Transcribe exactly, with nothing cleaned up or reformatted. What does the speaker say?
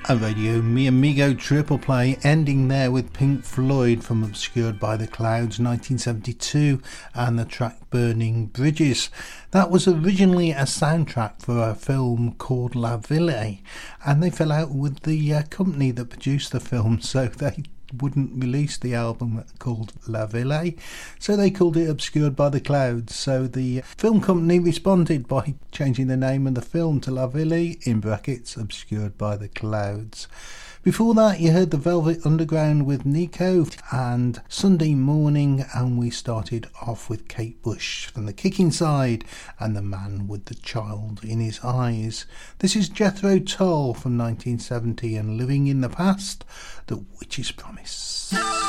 A Radio Mi Amigo triple play, ending there with Pink Floyd from Obscured by the Clouds nineteen seventy-two and the track Burning Bridges. That was originally a soundtrack for a film called La Ville, and they fell out with the uh, company that produced the film, so they wouldn't release the album called La Ville, so they called it Obscured by the Clouds. So the film company responded by changing the name of the film to La Ville, in brackets, Obscured by the Clouds. Before that, you heard the Velvet Underground with Nico and Sunday Morning, and we started off with Kate Bush from the Kicking Side and The Man with the Child in His Eyes. This is Jethro Tull from nineteen seventy and Living in the Past, The Witch's Promise.